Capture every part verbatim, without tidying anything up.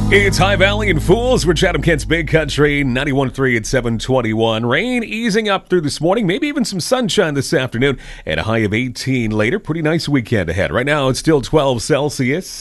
It's High Valley and Fools. We're Chatham Kent's Big Country, ninety-one point three at seven twenty-one. Rain easing up through this morning, maybe even some sunshine this afternoon, and a high of eighteen later. Pretty nice weekend ahead. Right now, it's still twelve Celsius.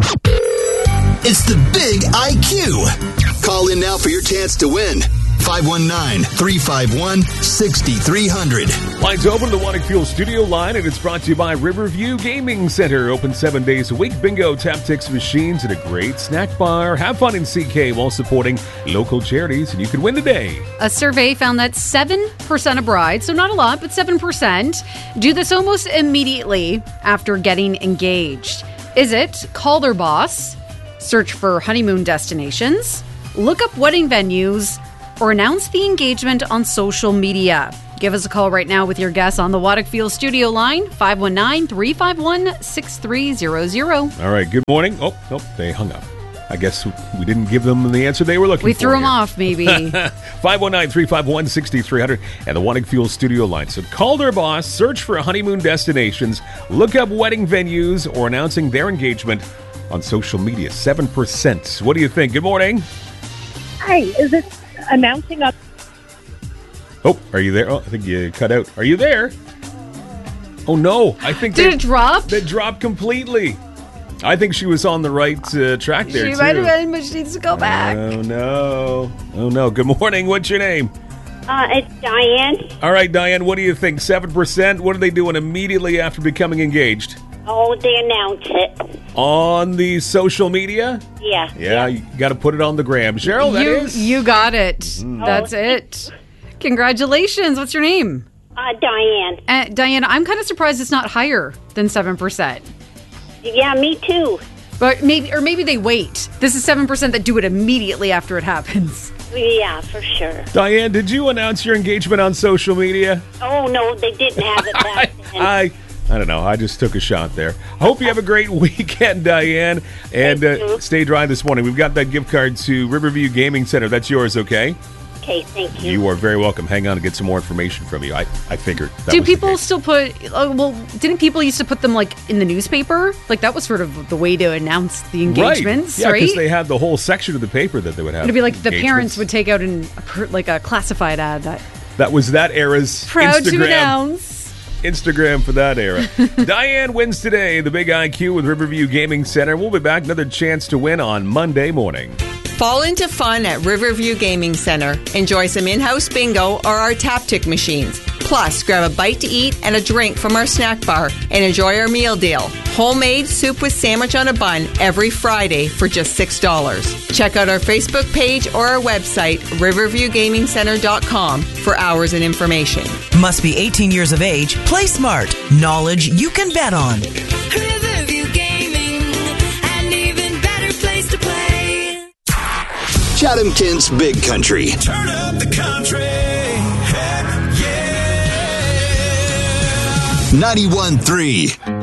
It's the Big I Q. Call in now for your chance to win. five one nine, three five one, six three zero zero. Lines open to the Wannick Fuel studio line, and it's brought to you by Riverview Gaming Center. Open seven days a week. Bingo, tap-tix machines, and a great snack bar. Have fun in C K while supporting local charities, and you could win today. A survey found that seven percent of brides, so not a lot, but seven percent, do this almost immediately after getting engaged. Is it call their boss, search for honeymoon destinations, look up wedding venues, or announce the engagement on social media? Give us a call right now with your guess on the Wannick Fuel studio line, five one nine, three five one, six three zero zero. All right, good morning. Oh, nope, they hung up. I guess we didn't give them the answer they were looking we for. We threw them here. off, maybe. five one nine, three five one, six three zero zero and the Wannick Fuel studio line. So call their boss, search for honeymoon destinations, look up wedding venues, or announcing their engagement on social media. seven percent. What do you think? Good morning. Hi, is it announcing up? Oh, are you there? Oh, I think you cut out. Are you there? Oh, no. I think Did they, it drop? They dropped completely. I think she was on the right uh, track there, She too. might have been, but she needs to go back. Oh, no. Oh, no. Good morning. What's your name? Uh, it's Diane. All right, Diane, what do you think? seven percent? What are they doing immediately after becoming engaged? Oh, they announce it. On the social media? Yeah. Yeah, you got to put it on the gram. Cheryl, that you, is? You got it. Mm. That's Oh. it. Congratulations. What's your name? Uh, Diane. Uh, Diana, I'm kind of surprised it's not higher than seven percent. Yeah, me too. But maybe, or maybe they wait. This is seven percent that do it immediately after it happens. Yeah, for sure. Diane, did you announce your engagement on social media? Oh, no, they didn't have it back then. I, I don't know. I just took a shot there. I hope you have a great weekend, Diane. And uh, stay dry this morning. We've got that gift card to Riverview Gaming Center. That's yours, okay? Okay, thank you. You are very welcome. Hang on to get some more information from you. I, I figured that Do was the people case. still put, uh, well, didn't people used to put them like in the newspaper? Like that was sort of the way to announce the engagements, right? Yeah, right? because they had the whole section of the paper that they would have. It'd be like the engagements. parents would take out an, a per- like a classified ad that That was that era's proud Instagram. to announce. Instagram for that era. Diane wins today, the Big I Q with Riverview Gaming Center. We'll be back. Another chance to win on Monday morning. Fall into fun at Riverview Gaming Center. Enjoy some in-house bingo or our tap-tic machines. Plus, grab a bite to eat and a drink from our snack bar and enjoy our meal deal. Homemade soup with sandwich on a bun every Friday for just six dollars. Check out our Facebook page or our website, riverview gaming center dot com, for hours and information. Must be eighteen years of age. Play smart. Knowledge you can bet on. Riverview Gaming, an even better place to play. Chatham Kent's Big Country. Turn up the country. Heck yeah. ninety-one point three.